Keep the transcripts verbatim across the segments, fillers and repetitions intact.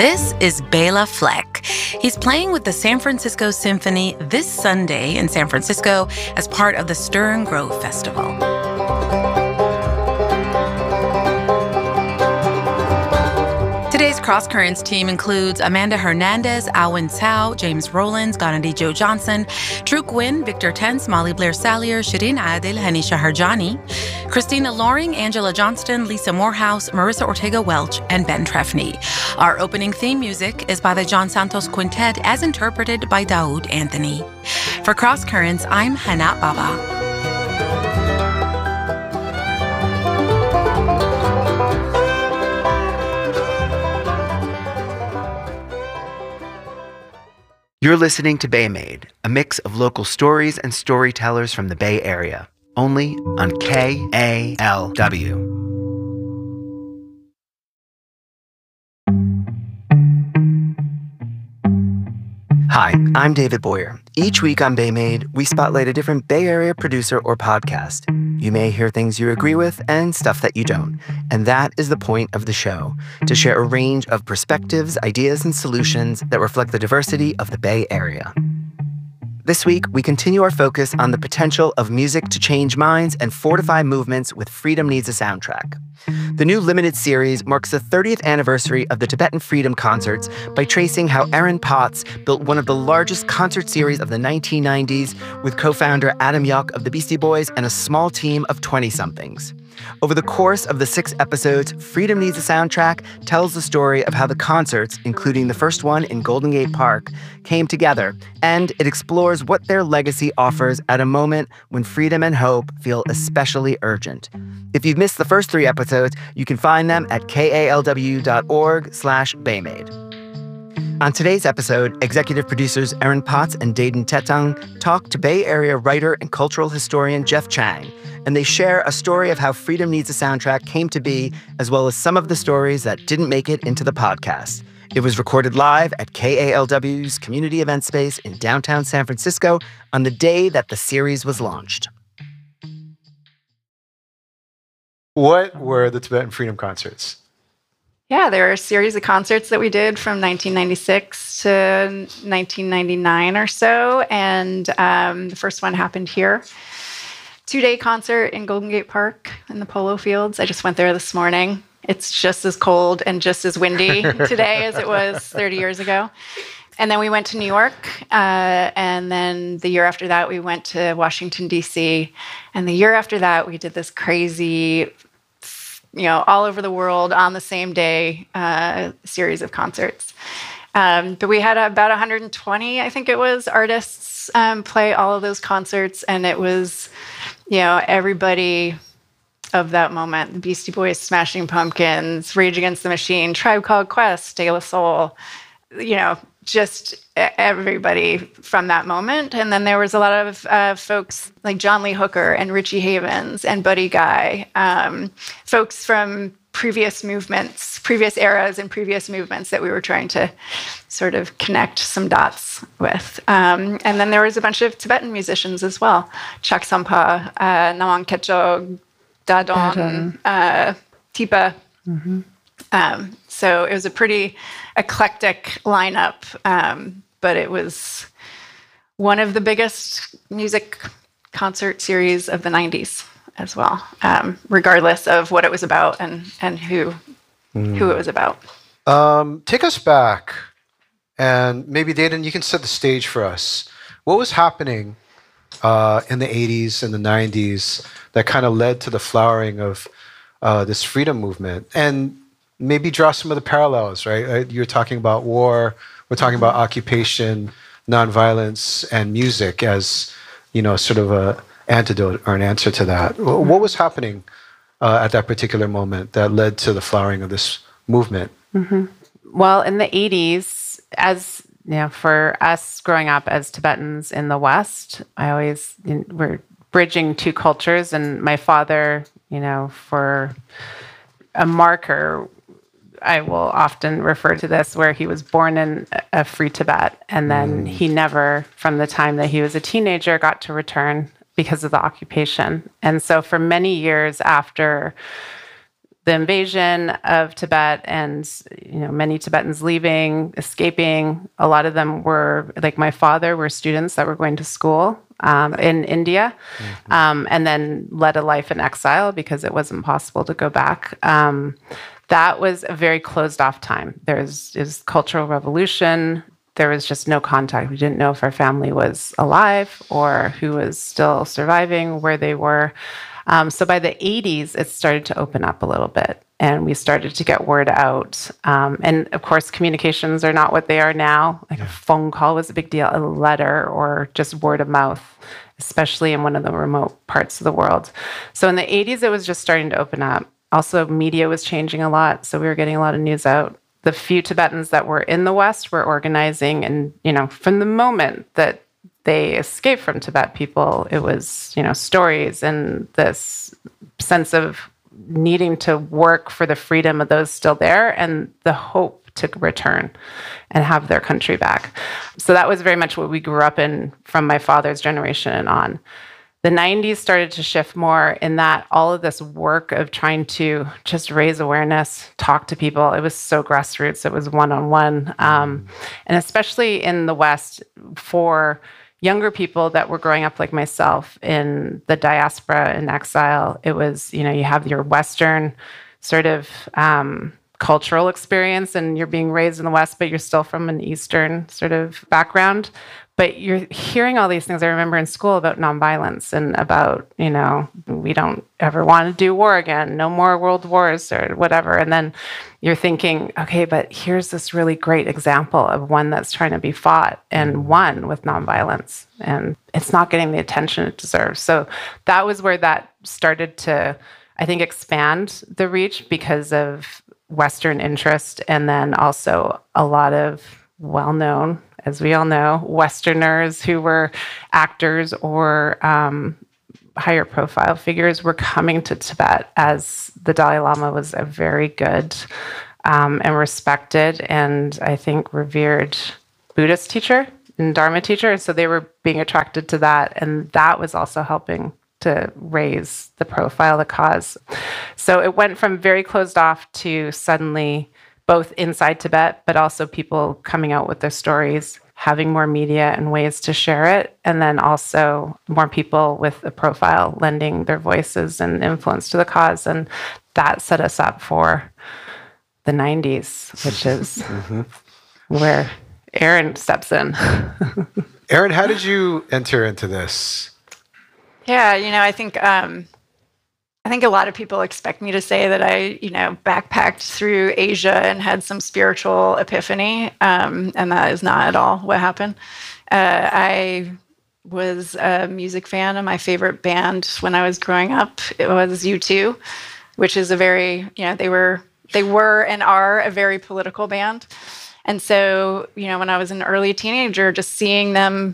This is Bela Fleck. He's playing with the San Francisco Symphony this Sunday in San Francisco as part of the Stern Grove Festival. Today's Cross Currents team includes Amanda Hernandez, Alwyn Cao, James Rollins, Gandhi Joe Johnson, Drew Gwynn, Victor Tense, Molly Blair Sallier, Shireen Adil, Hanisha Harjani, Christina Loring, Angela Johnston, Lisa Morehouse, Marissa Ortega Welch, and Ben Trefny. Our opening theme music is by the John Santos Quintet as interpreted by Daoud Anthony. For Cross Currents, I'm Hana Baba. You're listening to Bay Made, a mix of local stories and storytellers from the Bay Area, only on K A L W. Hi, I'm David Boyer. Each week on Bay Made, we spotlight a different Bay Area producer or podcast. You may hear things you agree with and stuff that you don't. And that is the point of the show, to share a range of perspectives, ideas, and solutions that reflect the diversity of the Bay Area. This week, we continue our focus on the potential of music to change minds and fortify movements with Freedom Needs a Soundtrack. The new limited series marks the thirtieth anniversary of the Tibetan Freedom Concerts by tracing how Aaron Potts built one of the largest concert series of the nineteen nineties with co-founder Adam Yauch of the Beastie Boys and a small team of twenty-somethings. Over the course of the six episodes, Freedom Needs a Soundtrack tells the story of how the concerts, including the first one in Golden Gate Park, came together, and it explores what their legacy offers at a moment when freedom and hope feel especially urgent. If you've missed the first three episodes, you can find them at kalw.org slash baymade. On today's episode, executive producers Aaron Potts and Dayton Tetang talk to Bay Area writer and cultural historian Jeff Chang, and they share a story of how Freedom Needs a Soundtrack came to be, as well as some of the stories that didn't make it into the podcast. It was recorded live at K A L W's community event space in downtown San Francisco on the day that the series was launched. What were the Tibetan Freedom Concerts? Yeah, there were a series of concerts that we did from nineteen ninety-six to nineteen ninety-nine or so, and um, the first one happened here. Two-day concert in Golden Gate Park in the polo fields. I just went there this morning. It's just as cold and just as windy today as it was thirty years ago. And then we went to New York, uh, and then the year after that, we went to Washington, D C, and the year after that, we did this crazy, you know, all over the world on the same day uh, series of concerts. Um, but we had about one hundred twenty, I think it was, artists um, play all of those concerts, and it was, you know, everybody of that moment: the Beastie Boys, Smashing Pumpkins, Rage Against the Machine, Tribe Called Quest, De La Soul, you know, just everybody from that moment. And then there was a lot of uh, folks like John Lee Hooker and Richie Havens and Buddy Guy, um, folks from previous movements, previous eras and previous movements that we were trying to sort of connect some dots with. Um, and then there was a bunch of Tibetan musicians as well: Chak Sampa, uh, Nawang Khetchog, Dadon, uh, Tipa. Mm-hmm. Um, so it was a pretty eclectic lineup, um, but it was one of the biggest music concert series of the nineties as well, um, regardless of what it was about and, and who mm. who it was about. Um, take us back, and maybe, Dayton, you can set the stage for us. What was happening uh, in the eighties and the nineties that kind of led to the flowering of uh, this freedom movement? And maybe draw some of the parallels, right? You're talking about war, we're talking about occupation, nonviolence, and music as, you know, sort of a antidote or an answer to that. What was happening uh, at that particular moment that led to the flowering of this movement? Mm-hmm. Well, in the eighties, as you know, for us growing up as Tibetans in the West, I always, you know, we're bridging two cultures, and my father, you know, for a marker, I will often refer to this, where he was born in a free Tibet, and then mm. he never, from the time that he was a teenager, got to return because of the occupation. And so for many years after the invasion of Tibet and, you know, many Tibetans leaving, escaping. A lot of them were, like my father, were students that were going to school um, in India, mm-hmm. um, and then led a life in exile because it wasn't possible to go back. Um, that was a very closed off time. There's is cultural revolution. There was just no contact. We didn't know if our family was alive or who was still surviving, where they were. Um, so by the eighties, it started to open up a little bit, and we started to get word out. Um, and of course, communications are not what they are now. Like yeah. a phone call was a big deal, a letter, or just word of mouth, especially in one of the remote parts of the world. So in the eighties, it was just starting to open up. Also, media was changing a lot, so we were getting a lot of news out. The few Tibetans that were in the West were organizing, and you know, from the moment that they escaped from Tibet, people, it was, you know, stories and this sense of needing to work for the freedom of those still there and the hope to return and have their country back. So that was very much what we grew up in from my father's generation and on. The nineties started to shift more in that all of this work of trying to just raise awareness, talk to people. It was so grassroots. It was one-on-one. Um, and especially in the West, for younger people that were growing up like myself in the diaspora in exile, it was, you know, you have your Western sort of um, cultural experience and you're being raised in the West, but you're still from an Eastern sort of background. But you're hearing all these things. I remember in school about nonviolence and about, you know, we don't ever want to do war again, no more world wars or whatever. And then you're thinking, okay, but here's this really great example of one that's trying to be fought and won with nonviolence. And it's not getting the attention it deserves. So that was where that started to, I think, expand the reach because of Western interest and then also a lot of well-known, as we all know, Westerners who were actors or um, higher profile figures were coming to Tibet, as the Dalai Lama was a very good um, and respected and I think revered Buddhist teacher and Dharma teacher. So they were being attracted to that. And that was also helping to raise the profile, the cause. So it went from very closed off to suddenly both inside Tibet, but also people coming out with their stories, having more media and ways to share it, and then also more people with a profile lending their voices and influence to the cause. And that set us up for the nineties, which is mm-hmm. where Aaron steps in. Aaron, how did you enter into this? Yeah, you know, I think um, I think a lot of people expect me to say that I, you know, backpacked through Asia and had some spiritual epiphany, um, and that is not at all what happened. Uh, I was a music fan, and my favorite band when I was growing up, it was U two, which is a very, you know, they were they were and are a very political band. And so, you know, when I was an early teenager, just seeing them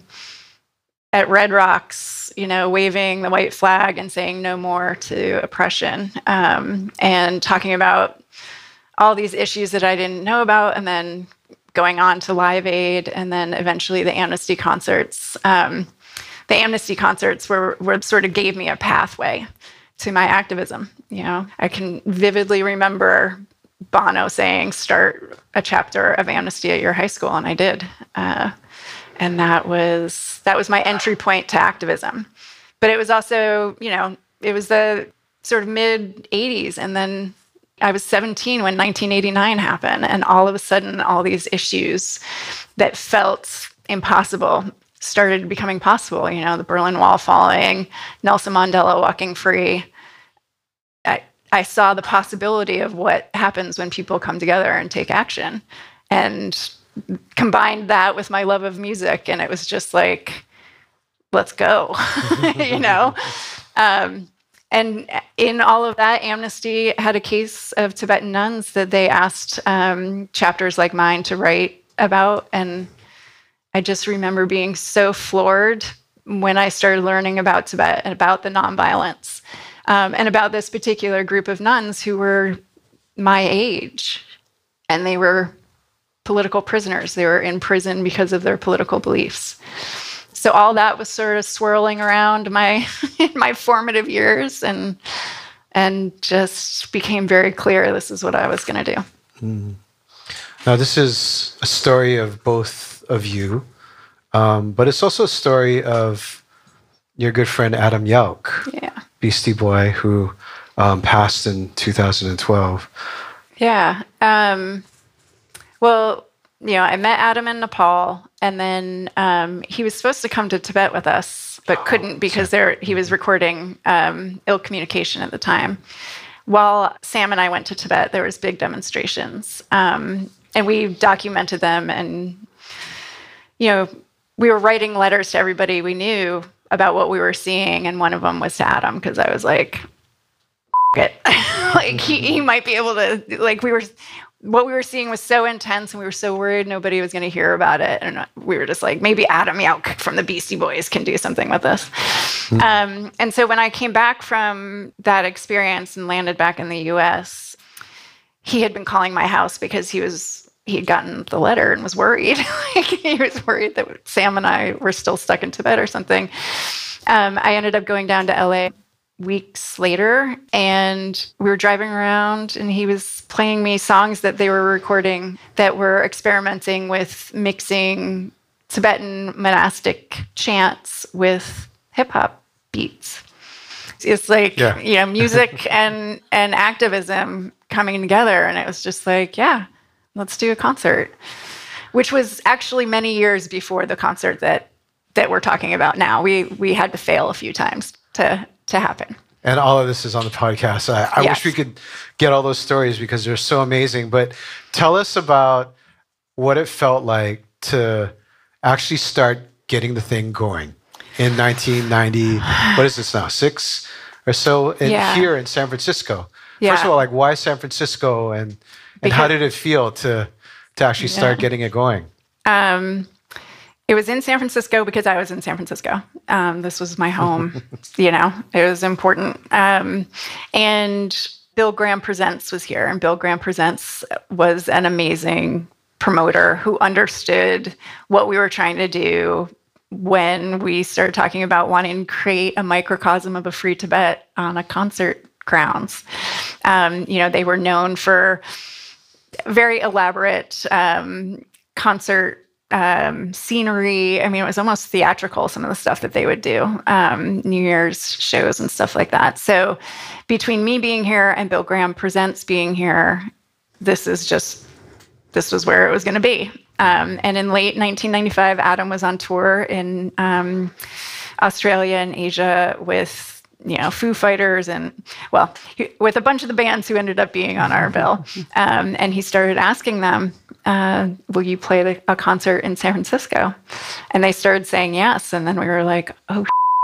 at Red Rocks, you know, waving the white flag and saying no more to oppression, um, and talking about all these issues that I didn't know about, and then going on to Live Aid, and then eventually the Amnesty concerts. Um, the Amnesty concerts were, were sort of gave me a pathway to my activism. You know, I can vividly remember Bono saying, "Start a chapter of Amnesty at your high school," and I did. Uh, And that was that was my entry point to activism. But it was also, you know, it was the sort of mid eighties. And then I was seventeen when nineteen eighty-nine happened. And all of a sudden, all these issues that felt impossible started becoming possible. You know, the Berlin Wall falling, Nelson Mandela walking free. I, I saw the possibility of what happens when people come together and take action. And combined that with my love of music, and it was just like, let's go, you know? Um, and in all of that, Amnesty had a case of Tibetan nuns that they asked um, chapters like mine to write about. And I just remember being so floored when I started learning about Tibet and about the nonviolence, um, and about this particular group of nuns who were my age, and they were political prisoners. They were in prison because of their political beliefs. So all that was sort of swirling around my my formative years, and and just became very clear this is what I was going to do. Mm. Now, this is a story of both of you, um, but it's also a story of your good friend Adam Yauch, Yeah. Beastie Boy, who um, passed in two thousand twelve. Yeah. Um, well, you know, I met Adam in Nepal, and then um, he was supposed to come to Tibet with us, but couldn't because there he was recording um, ill communication at the time. While Sam and I went to Tibet, there was big demonstrations, um, and we documented them. And you know, we were writing letters to everybody we knew about what we were seeing, and one of them was to Adam because I was like, it. like he, he might be able to, like we were, what we were seeing was so intense and we were so worried nobody was going to hear about it. And we were just like, maybe Adam Yauch from the Beastie Boys can do something with this. Mm-hmm. Um, and so when I came back from that experience and landed back in the U S, he had been calling my house because he was, he had gotten the letter and was worried. like he was worried that Sam and I were still stuck in Tibet or something. Um, I ended up going down to L A weeks later, and we were driving around and he was playing me songs that they were recording that were experimenting with mixing Tibetan monastic chants with hip hop beats. It's like, yeah. you know, music and, and activism coming together. And it was just like, yeah, let's do a concert, which was actually many years before the concert that, that we're talking about now. We, we had to fail a few times to to happen. And all of this is on the podcast. I, I yes. wish we could get all those stories because they're so amazing. But tell us about what it felt like to actually start getting the thing going in nineteen ninety. What is this now? Six or so in, yeah. here in San Francisco. Yeah. First of all, like why San Francisco, and and because, how did it feel to to actually start yeah. getting it going? Um, It was in San Francisco because I was in San Francisco. Um, this was my home, you know, it was important. Um, and Bill Graham Presents was here, and Bill Graham Presents was an amazing promoter who understood what we were trying to do when we started talking about wanting to create a microcosm of a free Tibet on a concert grounds. Um, you know, they were known for very elaborate um, concert Um, scenery. I mean, it was almost theatrical, some of the stuff that they would do, um, New Year's shows and stuff like that. So between me being here and Bill Graham Presents being here, this is just, this was where it was going to be. Um, and in late nineteen ninety-five, Adam was on tour in um, Australia and Asia with, you know, Foo Fighters and, well, with a bunch of the bands who ended up being on our bill. Um, and he started asking them, uh, will you play the, a concert in San Francisco? And they started saying yes. And then we were like, oh,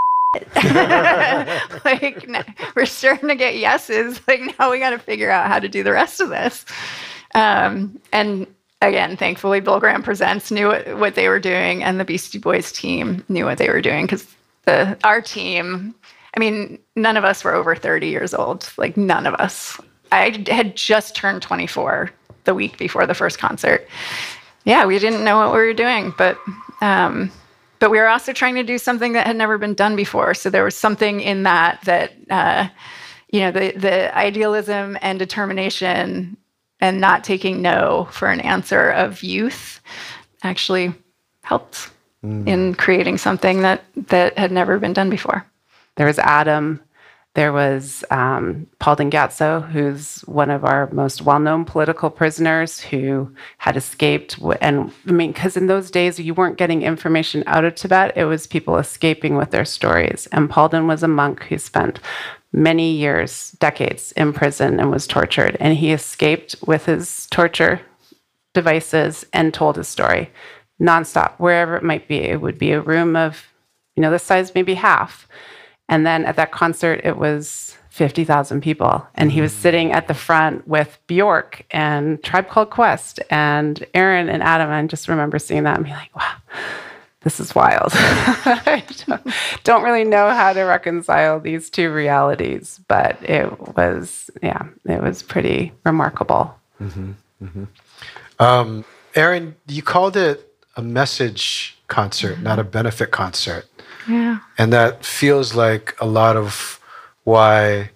like, no, we're starting to get yeses. Like, now we got to figure out how to do the rest of this. Um, and again, thankfully, Bill Graham Presents knew what, what they were doing, and the Beastie Boys team knew what they were doing, because the our team, I mean, none of us were over thirty years old. Like, none of us. I had just turned twenty-four the week before the first concert. Yeah, we didn't know what we were doing, but um, but we were also trying to do something that had never been done before. So there was something in that that uh, you know, the the idealism and determination and not taking no for an answer of youth actually helped mm. in creating something that that had never been done before. There was Adam. There was um, Paul Dingazzo, who's one of our most well-known political prisoners who had escaped. And I mean, because in those days, you weren't getting information out of Tibet. It was people escaping with their stories. And Paulden was a monk who spent many years, decades in prison and was tortured. And he escaped with his torture devices and told his story nonstop, wherever it might be. It would be a room of, you know, this size, maybe half. And then at that concert, it was fifty thousand people. And he was sitting at the front with Bjork and Tribe Called Quest and Aaron and Adam. And I just remember seeing that and being like, wow, this is wild. I don't, don't really know how to reconcile these two realities, but it was, yeah, it was pretty remarkable. Mm-hmm, mm-hmm. Um, Aaron, you called it a message concert, mm-hmm. not a benefit concert. Yeah. And that feels like a lot of why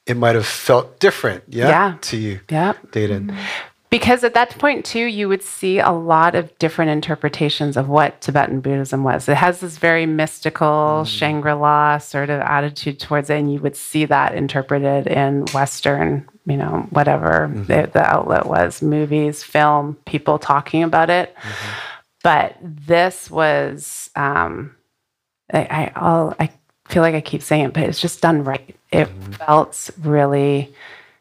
it might have felt different, yeah, Yeah. to you, Yeah. Dayton. Because at that point, too, you would see a lot of different interpretations of what Tibetan Buddhism was. It has this very mystical Shangri-La sort of attitude towards it, and you would see that interpreted in Western, you know, whatever the, the outlet was, movies, film, people talking about it. But this was, um, I, I, I'll, I feel like I keep saying it, but it's just done right. It felt really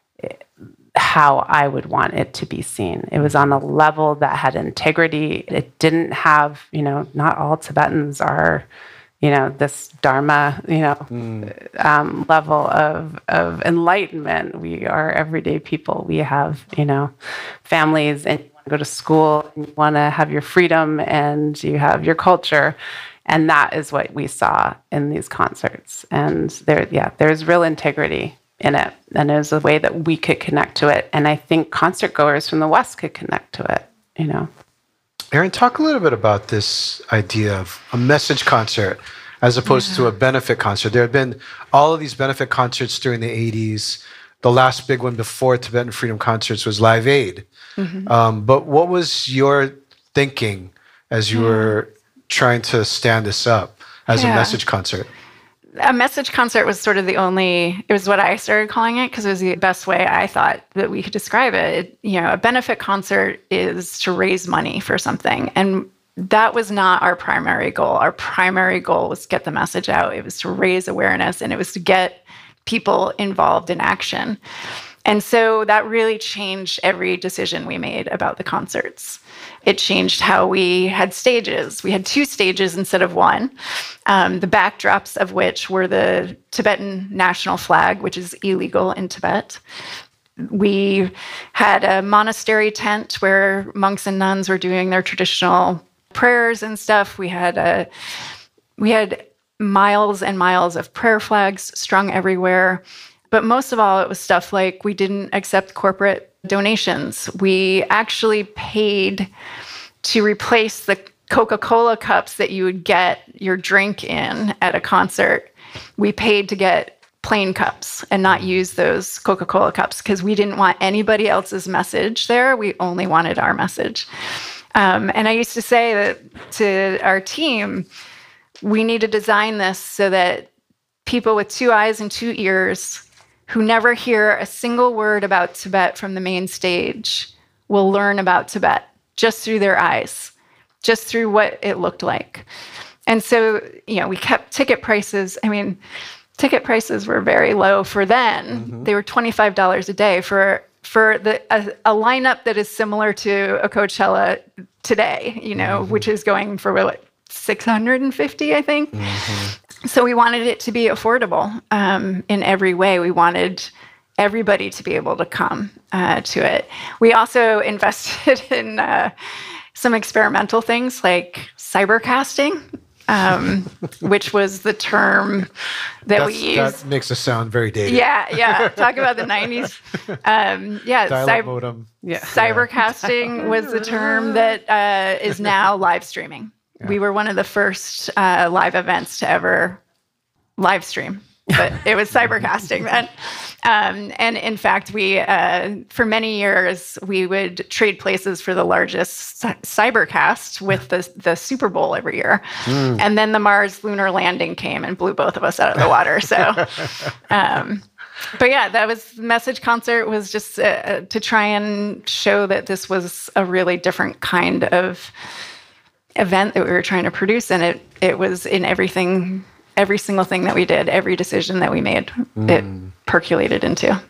how I would want it to be seen. It was on a level that had integrity. It didn't have, you know, not all Tibetans are, you know, this Dharma, you know, mm. um, level of, of enlightenment. We are everyday people. We have, you know, families, and you want to go to school, and you want to have your freedom, and you have your culture. And that is what we saw in these concerts. And there, yeah, there's real integrity in it. And it was a way that we could connect to it. And I think concert goers from the West could connect to it, you know. Aaron, talk a little bit about this idea of a message concert as opposed yeah. to a benefit concert. There had been all of these benefit concerts during the eighties. The last big one before Tibetan Freedom Concerts was Live Aid. Mm-hmm. Um, but what was your thinking as you yeah. were trying to stand this up as yeah. a message concert? A message concert was sort of the only, it was what I started calling it because it was the best way I thought that we could describe it. it. You know, a benefit concert is to raise money for something. And that was not our primary goal. Our primary goal was to get the message out. It was to raise awareness, and it was to get people involved in action. And so that really changed every decision we made about the concerts. It changed how we had stages. We had two stages instead of one, um, the backdrops of which were the Tibetan national flag, which is illegal in Tibet. We had a monastery tent where monks and nuns were doing their traditional prayers and stuff. We had a, we had miles and miles of prayer flags strung everywhere. But most of all, it was stuff like we didn't accept corporate donations. We actually paid to replace the Coca-Cola cups that you would get your drink in at a concert. We paid to get plain cups and not use those Coca-Cola cups because we didn't want anybody else's message there. We only wanted our message. Um, and I used to say that to our team, we need to design this so that people with two eyes and two ears who never hear a single word about Tibet from the main stage will learn about Tibet just through their eyes, just through what it looked like. And so, you know, we kept ticket prices. I mean, ticket prices were very low for then. Mm-hmm. They were twenty-five dollars a day for for the a, a lineup that is similar to a Coachella today, you know, mm-hmm. which is going for what, six hundred fifty, I think. Mm-hmm. So we wanted it to be affordable um, in every way. We wanted everybody to be able to come uh, to it. We also invested in uh, some experimental things like cybercasting, um, which was the term that That's, we used. That makes us sound very dated. Yeah, yeah. Talk about the nineties. Um, yeah, Dial-up modem. Yeah. Cybercasting was the term that uh, is now live streaming. Yeah. We were one of the first uh, live events to ever live stream, but it was cybercasting then. Um, and in fact, we, uh, for many years, we would trade places for the largest c- cybercast with the, the Super Bowl every year. Mm. And then the Mars lunar landing came and blew both of us out of the water. So, um, but yeah, that was message concert was just uh, to try and show that this was a really different kind of event that we were trying to produce, and it it was in everything, every single thing that we did, every decision that we made, mm. it percolated into.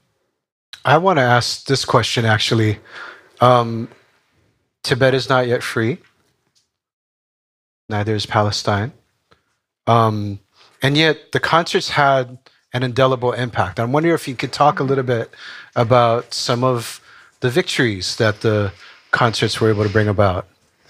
I want to ask this question actually. Um, Tibet is not yet free. Neither is Palestine. Um, and yet the concerts had an indelible impact. I'm wondering if you could talk a little bit about some of the victories that the concerts were able to bring about.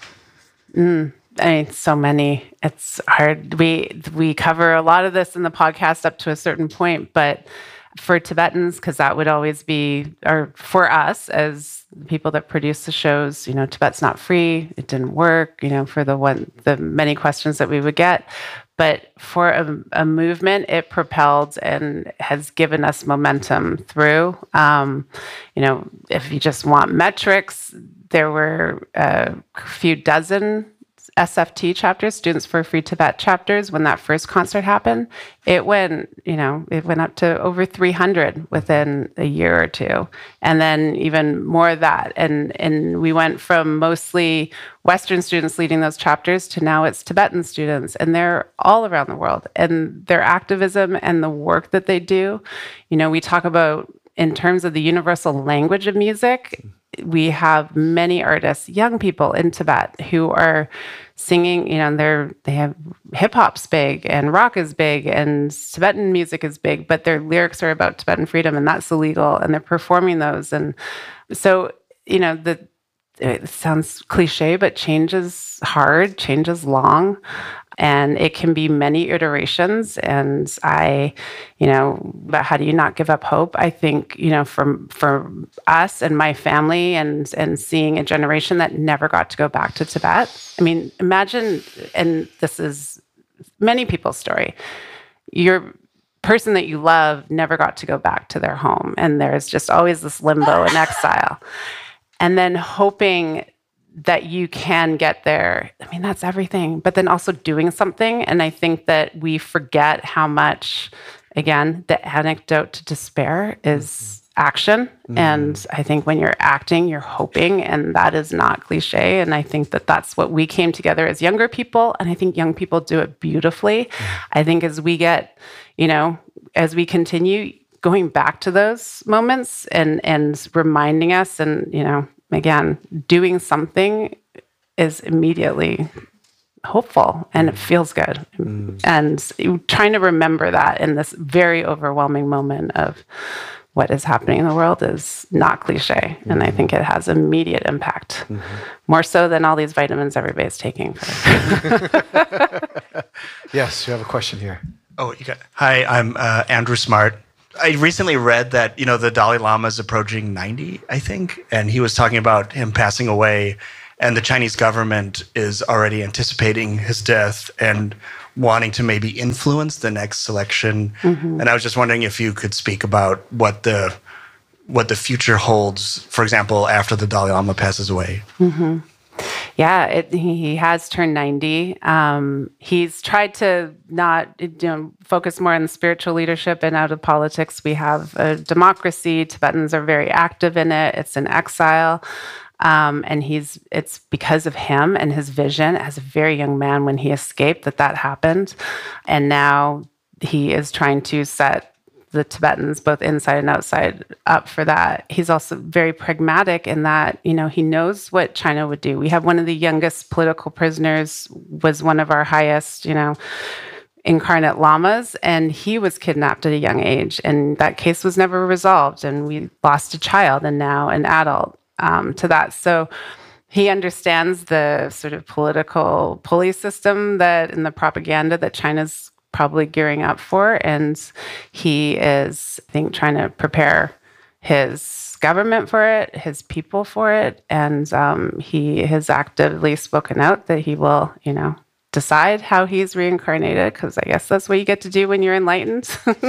Mm, I mean, so many. It's hard. We we cover a lot of this in the podcast up to a certain point, but For Tibetans, because that would always be, or for us as the people that produce the shows, you know, Tibet's not free, it didn't work, you know, for the one, the many questions that we would get. But for a, a movement, it propelled and has given us momentum through. Um, you know, if you just want metrics, there were a few dozen S F T chapters, Students for Free Tibet chapters, when that first concert happened. It went, you know, it went up to over three hundred within a year or two, and then even more of that. And and we went from mostly Western students leading those chapters to now it's Tibetan students, and they're all around the world. And their activism and the work that they do, you know, we talk about in terms of the universal language of music. We have many artists, young people in Tibet who are singing, you know, they're, they have hip hop's big and rock is big and Tibetan music is big, but their lyrics are about Tibetan freedom and that's illegal. And they're performing those. And so, you know, the, it sounds cliche, but change is hard, change is long. And it can be many iterations. And I, you know, but how do you not give up hope? I think, you know, from for us and my family and and seeing a generation that never got to go back to Tibet. I mean, imagine, and this is many people's story, your person that you love never got to go back to their home. And there's just always this limbo and exile. And then hoping that you can get there. I mean, that's everything. But then also doing something. And I think that we forget how much, again, the antidote to despair is mm-hmm. action. Mm-hmm. And I think when you're acting, you're hoping, and that is not cliche. And I think that that's what we came together as younger people. And I think young people do it beautifully. Mm-hmm. I think as we get, you know, as we continue going back to those moments and, and reminding us and, you know, again, doing something is immediately hopeful and it feels good. Mm. And trying to remember that in this very overwhelming moment of what is happening in the world is not cliche. Mm-hmm. And I think it has immediate impact, mm-hmm. more so than all these vitamins everybody's taking. Yes, you have a question here. Oh, you got. Hi, I'm uh, Andrew Smart. I recently read that, you know, the Dalai Lama is approaching ninety, I think, and he was talking about him passing away, and the Chinese government is already anticipating his death and wanting to maybe influence the next election. Mm-hmm. And I was just wondering if you could speak about what the what the future holds, for example, after the Dalai Lama passes away. Mm-hmm. Yeah, it, he has turned ninety. Um, he's tried to not, you know, focus more on spiritual leadership and out of politics. We have a democracy. Tibetans are very active in it. It's in exile. Um, and he's it's because of him and his vision as a very young man when he escaped that that happened. And now he is trying to set the Tibetans, both inside and outside, up for that. He's also very pragmatic in that, you know, he knows what China would do. We have one of the youngest political prisoners, was one of our highest, you know, incarnate lamas, and he was kidnapped at a young age, and that case was never resolved, and we lost a child and now an adult um, to that. So he understands the sort of political pulley system that and the propaganda that China's probably gearing up for. And he is, I think, trying to prepare his government for it, his people for it. And um, he has actively spoken out that he will, you know, decide how he's reincarnated, because I guess that's what you get to do when you're enlightened.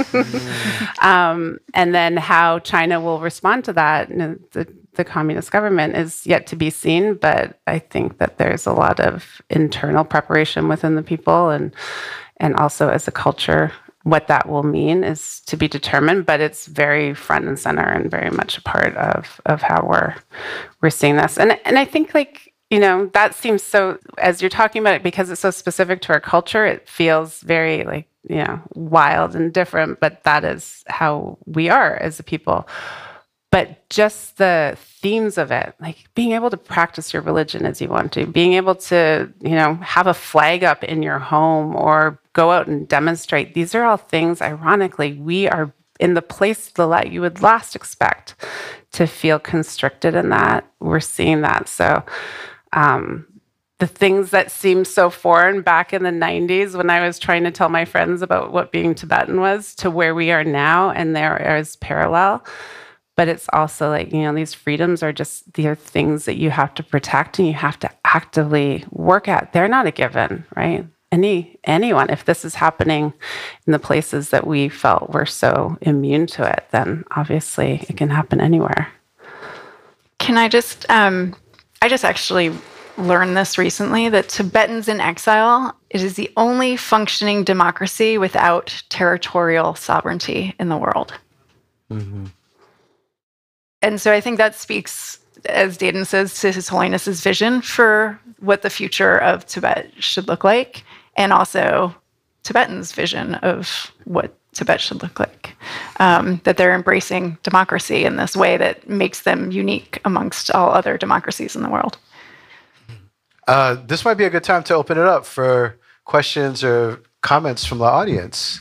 mm. um, and then how China will respond to that. And the, the communist government is yet to be seen, but I think that there's a lot of internal preparation within the people, and and also as a culture, what that will mean is to be determined, but it's very front and center and very much a part of of how we're we're seeing this. And and I think, like, you know, that seems so, as you're talking about it, because it's so specific to our culture, it feels very, like, you know, wild and different, but that is how we are as a people. But just the themes of it, like being able to practice your religion as you want to, being able to, you know, have a flag up in your home or go out and demonstrate. These are all things, ironically, we are in the place that you would last expect to feel constricted in that. We're seeing that. So um, the things that seemed so foreign back in the nineties when I was trying to tell my friends about what being Tibetan was to where we are now, and there is parallel. But it's also like, you know, these freedoms are just, they're things that you have to protect and you have to actively work at. They're not a given, right? Any anyone, if this is happening in the places that we felt were so immune to it, then obviously it can happen anywhere. Can I just, um, I just actually learned this recently, that Tibetans in exile, it is the only functioning democracy without territorial sovereignty in the world. Mm-hmm. And so I think that speaks, as Dedan says, to His Holiness's vision for what the future of Tibet should look like, and also Tibetans' vision of what Tibet should look like. Um, that they're embracing democracy in this way that makes them unique amongst all other democracies in the world. Uh, this might be a good time to open it up for questions or comments from the audience.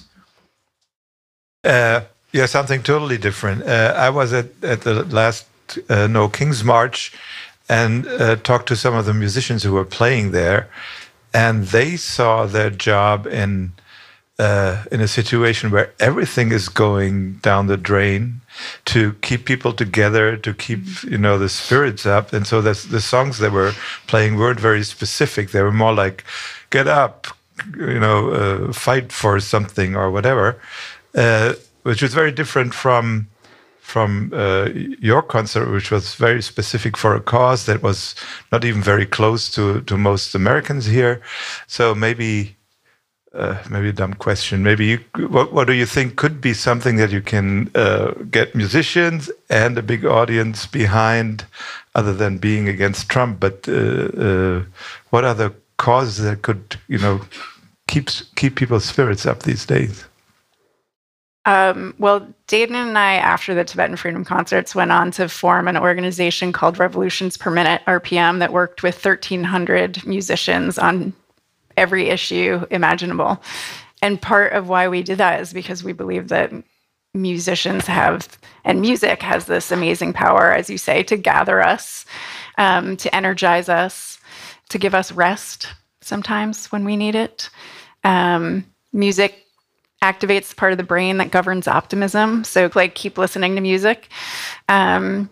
Uh, yeah, something totally different. Uh, I was at, at the last uh, No King's March and uh, talked to some of the musicians who were playing there, and they saw their job in uh, in a situation where everything is going down the drain to keep people together, to keep you know the spirits up. And so the the songs they were playing weren't very specific. They were more like, "Get up, you know, uh, fight for something" or whatever, uh, which was very different from from uh, your concert, which was very specific for a cause that was not even very close to to most Americans here. So maybe. Uh, maybe a dumb question. Maybe you, what, what do you think could be something that you can uh, get musicians and a big audience behind, other than being against Trump? But uh, uh, what are the causes that could, you know, keep keep people's spirits up these days? Um, well, Dedan and I, after the Tibetan Freedom Concerts, went on to form an organization called Revolutions Per Minute, R P M, that worked with thirteen hundred musicians on every issue imaginable. And part of why we did that is because we believe that musicians have, and music has this amazing power, as you say, to gather us, um, to energize us, to give us rest sometimes when we need it. Um, music activates the part of the brain that governs optimism. So like keep listening to music. Um,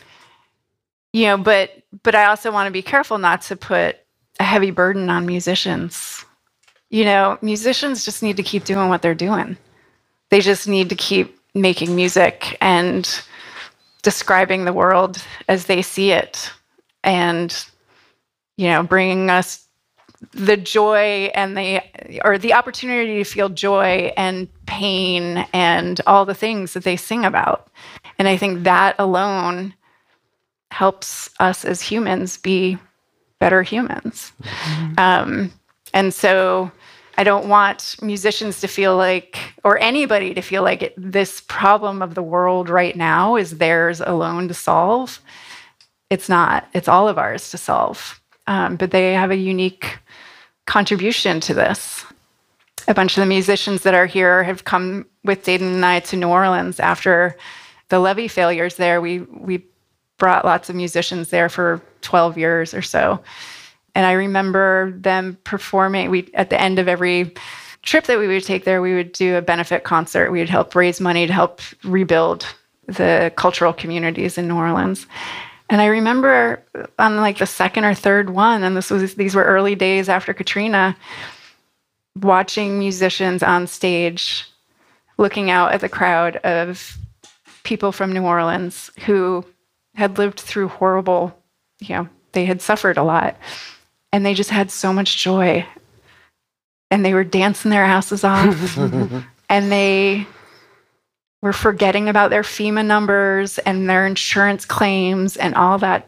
you know, but but I also want to be careful not to put a heavy burden on musicians. You know, musicians just need to keep doing what they're doing. They just need to keep making music and describing the world as they see it, and, you know, bringing us the joy and the, or the opportunity to feel joy and pain and all the things that they sing about. And I think that alone helps us as humans be better humans. Mm-hmm. Um, and so I don't want musicians to feel like, or anybody to feel like it, this problem of the world right now is theirs alone to solve. It's not. It's all of ours to solve. Um, but they have a unique contribution to this. A bunch of the musicians that are here have come with Dedan and I to New Orleans after the levee failures there. We we brought lots of musicians there for twelve years or so. And I remember them performing. We at the end of every trip that we would take there, we would do a benefit concert. We would help raise money to help rebuild the cultural communities in New Orleans. And I remember on like the second or third one, and this was these were early days after Katrina, watching musicians on stage, looking out at the crowd of people from New Orleans who had lived through horrible, you know, they had suffered a lot, and they just had so much joy, and they were dancing their asses off, and they were forgetting about their FEMA numbers and their insurance claims and all that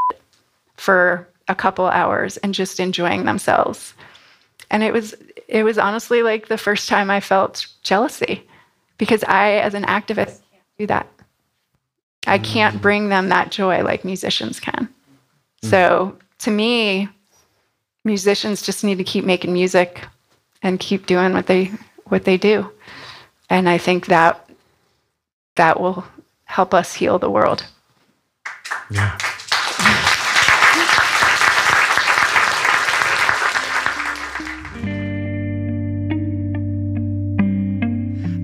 for a couple hours and just enjoying themselves. And it was, it was honestly like the first time I felt jealousy, because I, as an activist, can't do that. I can't bring them that joy like musicians can. Mm. So to me, musicians just need to keep making music and keep doing what they what they do. And I think that that will help us heal the world. Yeah.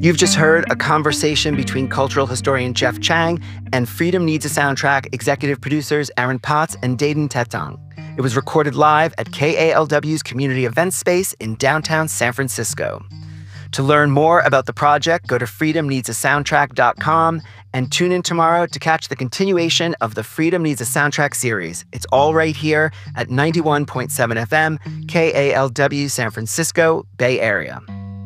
You've just heard a conversation between cultural historian Jeff Chang and Freedom Needs a Soundtrack executive producers Aaron Potts and Dayton Tetong. It was recorded live at K A L W's Community Events Space in downtown San Francisco. To learn more about the project, go to freedom needs a soundtrack dot com and tune in tomorrow to catch the continuation of the Freedom Needs a Soundtrack series. It's all right here at ninety-one point seven F M, K A L W San Francisco, Bay Area.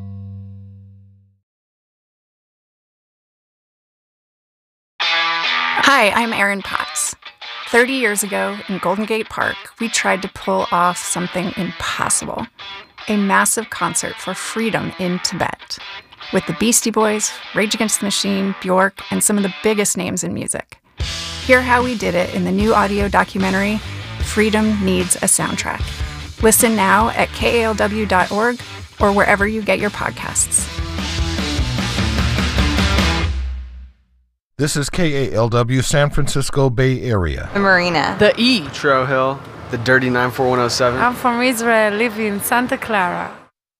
Hi, I'm Aaron Potts. thirty years ago in Golden Gate Park, we tried to pull off something impossible. A massive concert for freedom in Tibet, with the Beastie Boys, Rage Against the Machine, Bjork, and some of the biggest names in music. Hear how we did it in the new audio documentary, Freedom Needs a Soundtrack. Listen now at K A L W dot org or wherever you get your podcasts. This is K A L W San Francisco Bay Area. The Marina. The E. Tro Hill. The dirty nine four one oh seven. I'm from Israel, live in Santa Clara.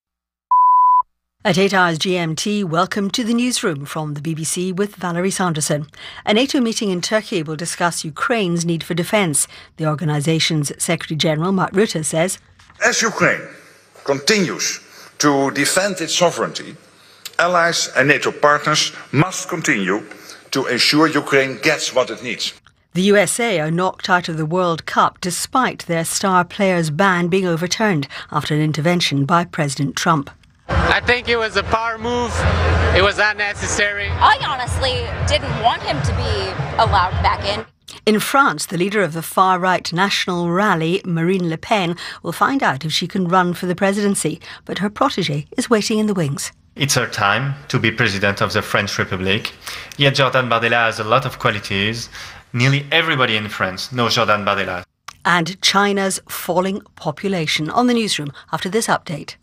At eight hours G M T, welcome to the newsroom from the B B C with Valerie Sanderson. A NATO meeting in Turkey will discuss Ukraine's need for defence. The organisation's Secretary-General, Mark Rutte, says, As Ukraine continues to defend its sovereignty, allies and NATO partners must continue to ensure Ukraine gets what it needs. The U S A are knocked out of the World Cup despite their star players' ban being overturned after an intervention by President Trump. I think it was a power move. It was unnecessary. I honestly didn't want him to be allowed back in. In France, the leader of the far-right National Rally, Marine Le Pen, will find out if she can run for the presidency, but her protégé is waiting in the wings. It's her time to be president of the French Republic. Yet Jordan Bardella has a lot of qualities. Nearly everybody in France knows Jordan Bardella. And China's falling population. On the newsroom after this update.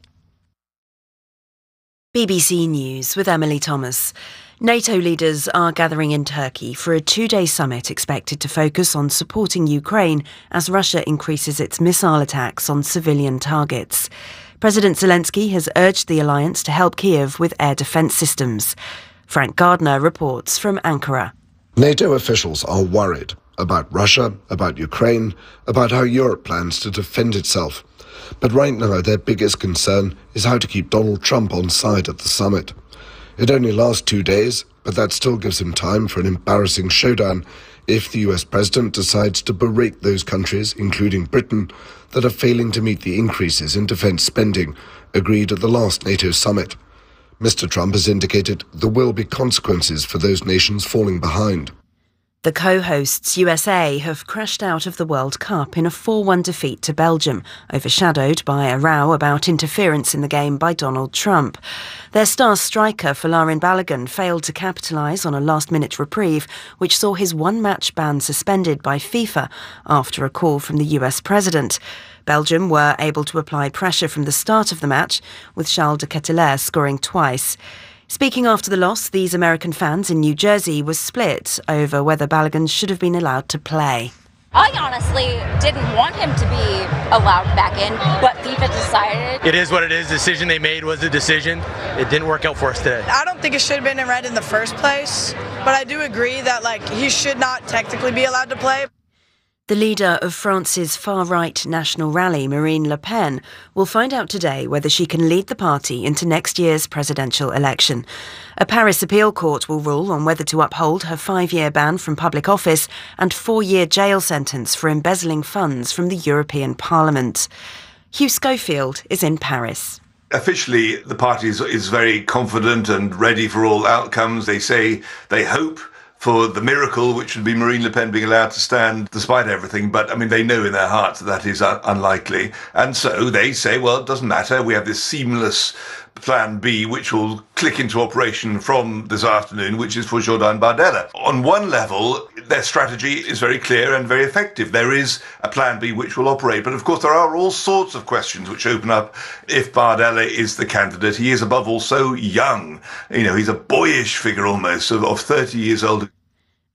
B B C News with Emily Thomas. NATO leaders are gathering in Turkey for a two-day summit expected to focus on supporting Ukraine as Russia increases its missile attacks on civilian targets. President Zelensky has urged the alliance to help Kyiv with air defence systems. Frank Gardner reports from Ankara. NATO officials are worried about Russia, about Ukraine, about how Europe plans to defend itself. But right now, their biggest concern is how to keep Donald Trump on side at the summit. It only lasts two days, but that still gives him time for an embarrassing showdown if the U S president decides to berate those countries, including Britain, that are failing to meet the increases in defence spending agreed at the last NATO summit. Mister Trump has indicated there will be consequences for those nations falling behind. The co-hosts U S A have crashed out of the World Cup in a four one defeat to Belgium, overshadowed by a row about interference in the game by Donald Trump. Their star striker Folarin Balogun failed to capitalise on a last-minute reprieve, which saw his one-match ban suspended by FIFA after a call from the U S president. Belgium were able to apply pressure from the start of the match, with Charles de Ketelaere scoring twice. Speaking after the loss, these American fans in New Jersey were split over whether Balogun should have been allowed to play. I honestly didn't want him to be allowed back in, but FIFA decided. It is what it is. The decision they made was the decision. It didn't work out for us today. I don't think it should have been in red in the first place, but I do agree that like he should not technically be allowed to play. The leader of France's far-right National Rally, Marine Le Pen, will find out today whether she can lead the party into next year's presidential election. A Paris appeal court will rule on whether to uphold her five-year ban from public office and four-year jail sentence for embezzling funds from the European Parliament. Hugh Schofield is in Paris. Officially, the party is, is very confident and ready for all outcomes. They say they hope for the miracle, which would be Marine Le Pen being allowed to stand despite everything. But, I mean, they know in their hearts that that is un- unlikely. And so they say, well, it doesn't matter. We have this seamless plan B, which will click into operation from this afternoon, which is for Jordan Bardella. On one level, their strategy is very clear and very effective. There is a plan B which will operate. But, of course, there are all sorts of questions which open up if Bardella is the candidate. He is, above all, so young. You know, he's a boyish figure almost, of, of thirty years old.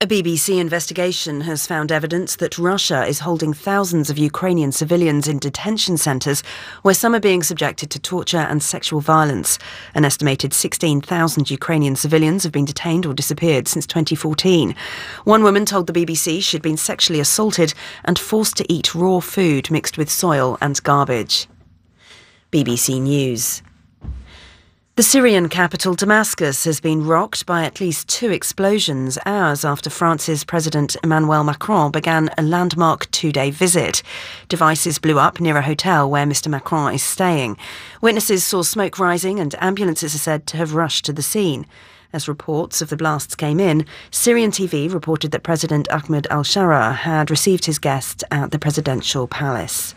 A B B C investigation has found evidence that Russia is holding thousands of Ukrainian civilians in detention centres where some are being subjected to torture and sexual violence. An estimated sixteen thousand Ukrainian civilians have been detained or disappeared since twenty fourteen. One woman told the B B C she'd been sexually assaulted and forced to eat raw food mixed with soil and garbage. B B C News. The Syrian capital Damascus has been rocked by at least two explosions hours after France's President Emmanuel Macron began a landmark two-day visit. Devices blew up near a hotel where Mister Macron is staying. Witnesses saw smoke rising and ambulances are said to have rushed to the scene. As reports of the blasts came in, Syrian T V reported that President Ahmed al-Shara had received his guests at the presidential palace.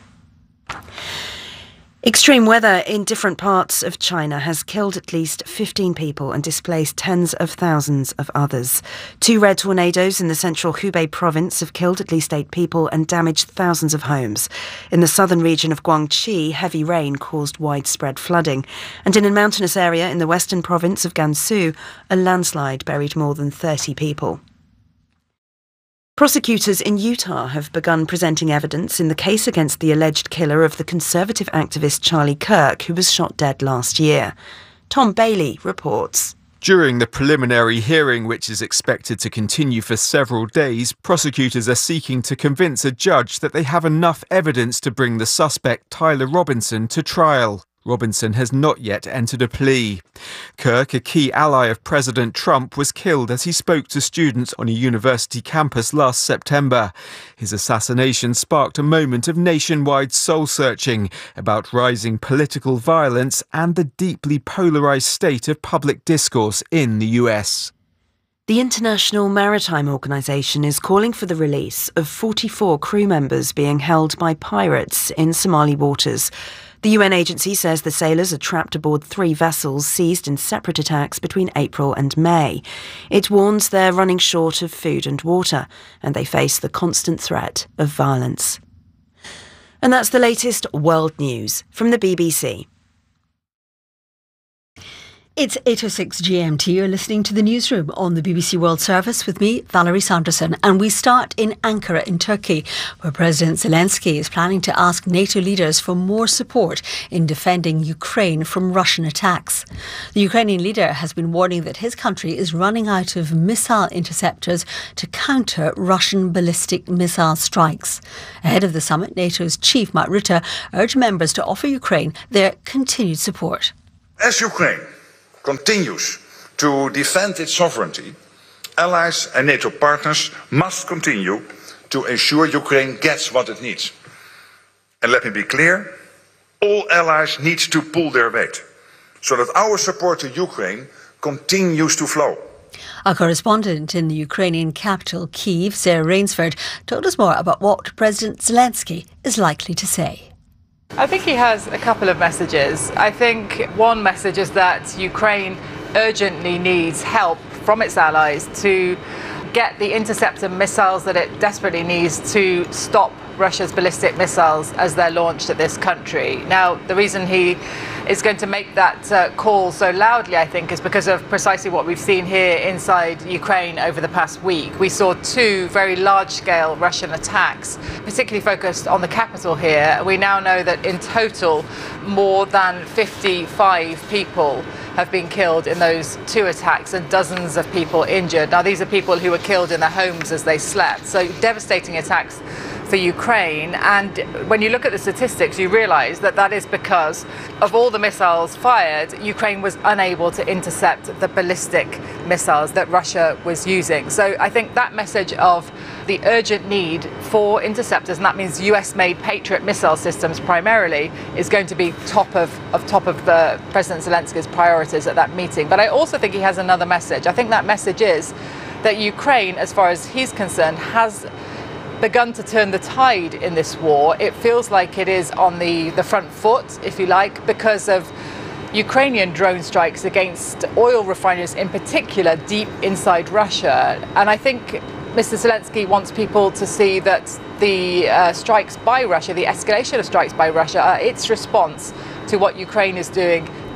Extreme weather in different parts of China has killed at least fifteen people and displaced tens of thousands of others. Two red tornadoes in the central Hubei province have killed at least eight people and damaged thousands of homes. In the southern region of Guangxi, heavy rain caused widespread flooding. And in a mountainous area in the western province of Gansu, a landslide buried more than thirty people. Prosecutors in Utah have begun presenting evidence in the case against the alleged killer of the conservative activist Charlie Kirk, who was shot dead last year. Tom Bailey reports. During the preliminary hearing, which is expected to continue for several days, prosecutors are seeking to convince a judge that they have enough evidence to bring the suspect, Tyler Robinson, to trial. Robinson has not yet entered a plea. Kirk, a key ally of President Trump, was killed as he spoke to students on a university campus last September. His assassination sparked a moment of nationwide soul-searching about rising political violence and the deeply polarised state of public discourse in the U S. The International Maritime Organization is calling for the release of forty-four crew members being held by pirates in Somali waters. The U N agency says the sailors are trapped aboard three vessels seized in separate attacks between April and May. It warns they're running short of food and water, and they face the constant threat of violence. And that's the latest world news from the B B C. It's eight oh six G M T. You're listening to the newsroom on the B B C World Service with me, Valerie Sanderson. And we start in Ankara in Turkey, where President Zelensky is planning to ask NATO leaders for more support in defending Ukraine from Russian attacks. The Ukrainian leader has been warning that his country is running out of missile interceptors to counter Russian ballistic missile strikes. Ahead of the summit, NATO's chief, Mark Rutte, urged members to offer Ukraine their continued support. As Ukraine continues to defend its sovereignty, allies and NATO partners must continue to ensure Ukraine gets what it needs. And let me be clear, all allies need to pull their weight so that our support to Ukraine continues to flow. Our correspondent in the Ukrainian capital, Kyiv, Sarah Rainsford, told us more about what President Zelensky is likely to say. I think he has a couple of messages. I think one message is that Ukraine urgently needs help from its allies to get the interceptor missiles that it desperately needs to stop Russia's ballistic missiles as they're launched at this country. Now, the reason he is going to make that uh, call so loudly, I think, is because of precisely what we've seen here inside Ukraine over the past week. We saw two very large-scale Russian attacks, particularly focused on the capital here. We now know that in total, more than fifty-five people have been killed in those two attacks and dozens of people injured. Now, these are people who were killed in their homes as they slept. So devastating attacks for Ukraine. And when you look at the statistics, you realize that that is because of all the missiles fired, Ukraine was unable to intercept the ballistic missiles that Russia was using. So I think that message of the urgent need for interceptors, and that means U S-made Patriot missile systems primarily, is going to be top of, of top of the President Zelensky's priorities at that meeting. But I also think he has another message. I think that message is that Ukraine, as far as he's concerned, has begun to turn the tide in this war. It feels like it is on the, the front foot, if you like, because of Ukrainian drone strikes against oil refineries in particular deep inside Russia. And I think Mister Zelensky wants people to see that the uh, strikes by Russia, the escalation of strikes by Russia, are its response to what Ukraine is doing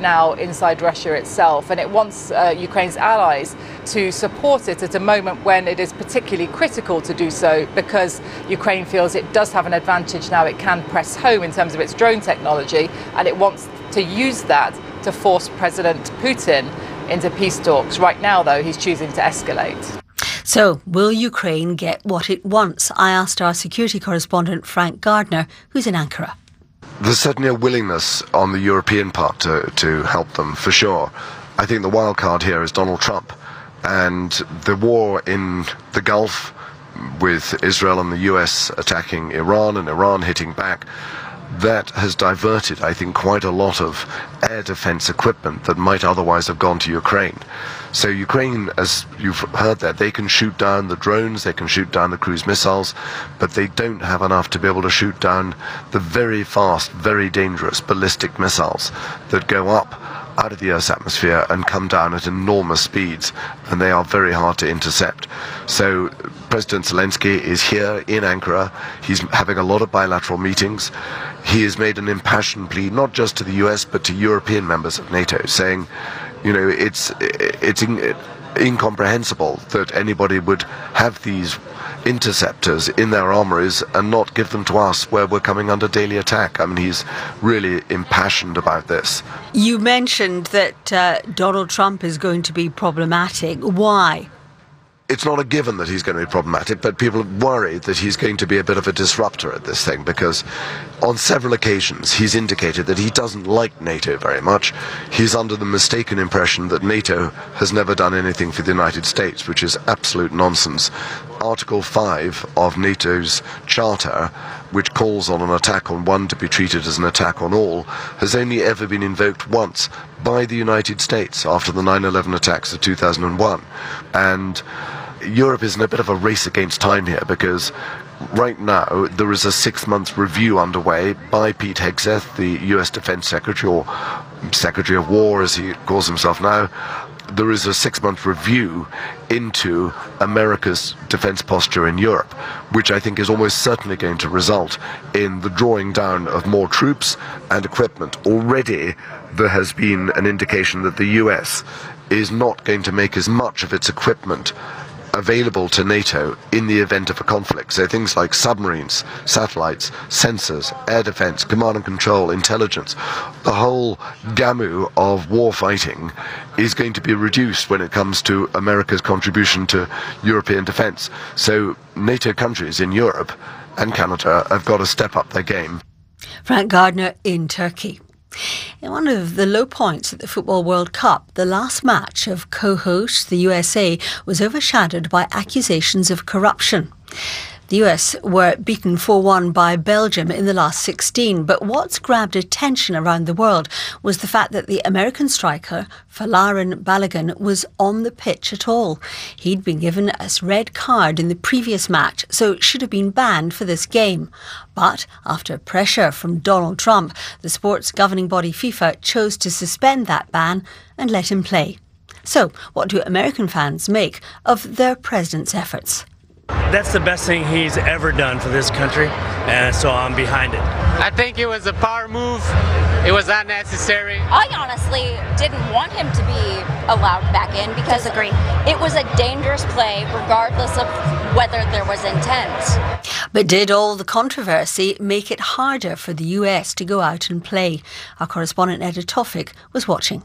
now inside Russia itself, and it wants uh, Ukraine's allies to support it at a moment when it is particularly critical to do so, because Ukraine feels it does have an advantage now. It can press home in terms of its drone technology, and it wants to use that to force President Putin into peace talks. Right now, though, he's choosing to escalate. So, will Ukraine get what it wants? I asked our security correspondent Frank Gardner, who's in Ankara. There's certainly a willingness on the European part to, to help them, for sure. I think the wild card here is Donald Trump. And the war in the Gulf, with Israel and the U S attacking Iran and Iran hitting back, that has diverted, I think, quite a lot of air defense equipment that might otherwise have gone to Ukraine. So Ukraine, as you've heard there, they can shoot down the drones, they can shoot down the cruise missiles, but they don't have enough to be able to shoot down the very fast, very dangerous ballistic missiles that go up out of the Earth's atmosphere and come down at enormous speeds, and they are very hard to intercept. So President Zelensky is here in Ankara. He's having a lot of bilateral meetings. He has made an impassioned plea, not just to the U S, but to European members of NATO, saying, you know, it's it's in, incomprehensible that anybody would have these interceptors in their armories and not give them to us where we're coming under daily attack. I mean, he's really impassioned about this. You mentioned that uh, Donald Trump is going to be problematic. Why? It's not a given that he's going to be problematic, but people are worried that he's going to be a bit of a disruptor at this thing, because on several occasions he's indicated that he doesn't like NATO very much. He's under the mistaken impression that NATO has never done anything for the United States, which is absolute nonsense. Article five of NATO's charter, which calls on an attack on one to be treated as an attack on all, has only ever been invoked once by the United States after the nine eleven attacks of two thousand one. And Europe is in a bit of a race against time here, because right now there is a six-month review underway by Pete Hegseth, the U S Defense Secretary, or Secretary of War as he calls himself now. There is a six-month review into America's defense posture in Europe, which I think is almost certainly going to result in the drawing down of more troops and equipment. Already there has been an indication that the U S is not going to make as much of its equipment available to NATO in the event of a conflict. So things like submarines, satellites, sensors, air defense, command and control, intelligence, the whole gamut of war fighting is going to be reduced when it comes to America's contribution to European defense. So NATO countries in Europe and Canada have got to step up their game. Frank Gardner in Turkey. In one of the low points at the Football World Cup, the last match of co-host the U S A was overshadowed by accusations of corruption. The U S were beaten four one by Belgium in the last sixteen, but what's grabbed attention around the world was the fact that the American striker Folarin Balogun was on the pitch at all. He'd been given a red card in the previous match, so should have been banned for this game. But after pressure from Donald Trump, the sports governing body FIFA chose to suspend that ban and let him play. So, what do American fans make of their president's efforts? That's the best thing he's ever done for this country, and so I'm behind it. I think it was a power move. It was unnecessary. I honestly didn't want him to be allowed back in because Disagree. It was a dangerous play regardless of whether there was intent. But did all the controversy make it harder for the U S to go out and play? Our correspondent Eda Tofik was watching.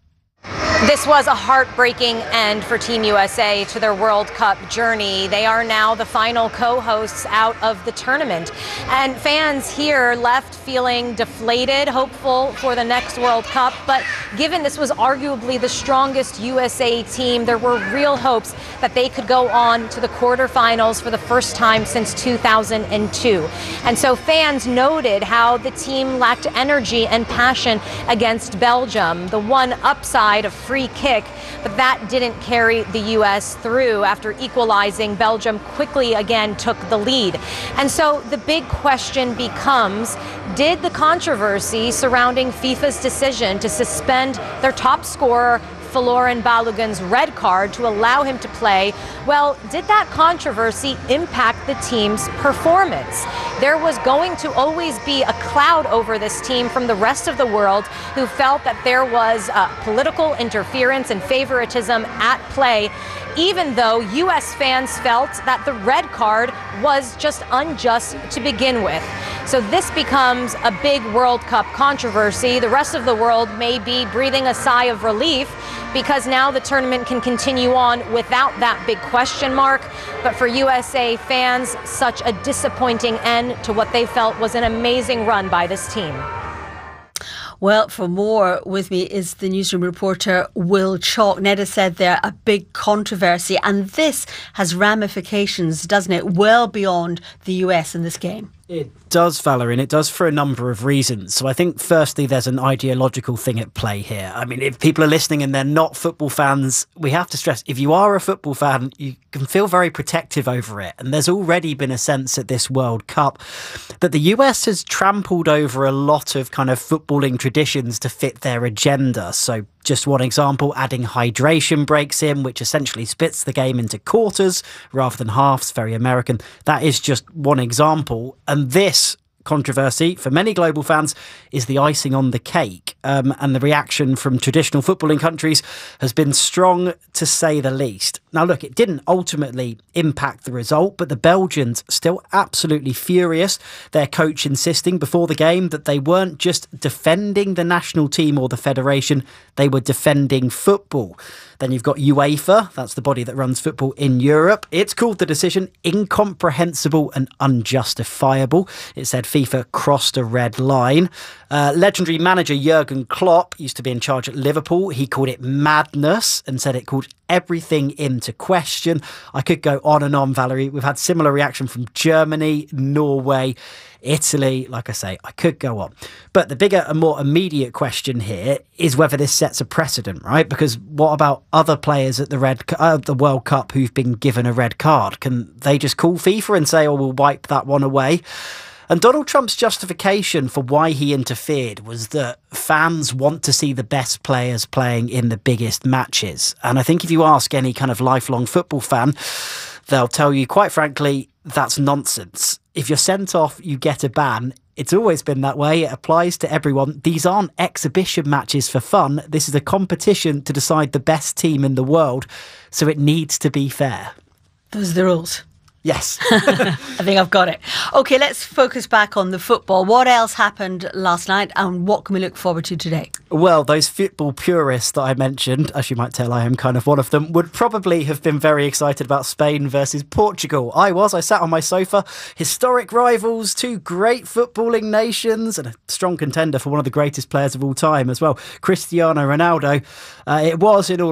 This was a heartbreaking end for Team U S A to their World Cup journey. They are now the final co-hosts out of the tournament. And fans here left feeling deflated, hopeful for the next World Cup. But given this was arguably the strongest U S A team, there were real hopes that they could go on to the quarterfinals for the first time since two thousand two. And so fans noted how the team lacked energy and passion against Belgium. The one upside of free kick, but that didn't carry the U S through. After equalizing, Belgium quickly again took the lead. And so the big question becomes, did the controversy surrounding FIFA's decision to suspend their top scorer Folarin Balogun's red card to allow him to play. Well, did that controversy impact the team's performance? There was going to always be a cloud over this team from the rest of the world who felt that there was uh, political interference and favoritism at play, even though U S fans felt that the red card was just unjust to begin with. So this becomes a big World Cup controversy. The rest of the world may be breathing a sigh of relief because now the tournament can continue on without that big question mark. But for U S A fans, such a disappointing end to what they felt was an amazing run by this team. Well, for more, with me is the newsroom reporter Will Chalk. Ned has said there a big controversy, and this has ramifications, doesn't it, well beyond the U S in this game? It does, Valerie, and it does for a number of reasons. So I think, firstly, there's an ideological thing at play here. I mean, if people are listening and they're not football fans, we have to stress, if you are a football fan, you can feel very protective over it. And there's already been a sense at this World Cup that the U S has trampled over a lot of kind of footballing traditions to fit their agenda. So just one example, adding hydration breaks in, which essentially splits the game into quarters rather than halves, very American. That is just one example. And this controversy, for many global fans, is the icing on the cake. Um, and the reaction from traditional footballing countries has been strong, to say the least. Now, look, it didn't ultimately impact the result, but the Belgians still absolutely furious. Their coach insisting before the game that they weren't just defending the national team or the federation, they were defending football. Then you've got UEFA, that's the body that runs football in Europe. It's called the decision incomprehensible and unjustifiable. It said FIFA crossed a red line. Uh, legendary manager Jurgen Klopp used to be in charge at Liverpool. He called it madness and said it called everything into question. I could go on and on, Valerie. We've had similar reaction from Germany, Norway, Italy. Like I say, I could go on. But the bigger and more immediate question here is whether this sets a precedent, right? Because what about other players at the red uh, the World Cup who've been given a red card? Can they just call FIFA and say, oh, we'll wipe that one away? And Donald Trump's justification for why he interfered was that fans want to see the best players playing in the biggest matches. And I think if you ask any kind of lifelong football fan, they'll tell you, quite frankly, that's nonsense. If you're sent off, you get a ban. It's always been that way. It applies to everyone. These aren't exhibition matches for fun. This is a competition to decide the best team in the world. So it needs to be fair. Those are the rules. Yes. I think I've got it. OK, let's focus back on the football. What else happened last night and what can we look forward to today? Well, those football purists that I mentioned, as you might tell, I am kind of one of them, would probably have been very excited about Spain versus Portugal. I was. I sat on my sofa. Historic rivals, two great footballing nations and a strong contender for one of the greatest players of all time as well, Cristiano Ronaldo. Uh, it was, in all